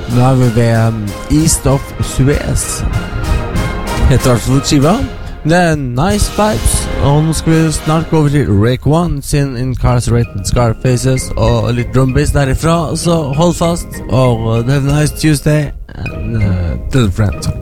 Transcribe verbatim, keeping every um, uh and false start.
Nå er vi ved um, East of Suez. Heter absolutt skiva. Det er nice vibes. Og nå skal vi snart gå over til Rick One sin Incarcerated Scarfaces og litt drumbass derifra. Så hold fast og have a nice Tuesday and uh, tell a friend.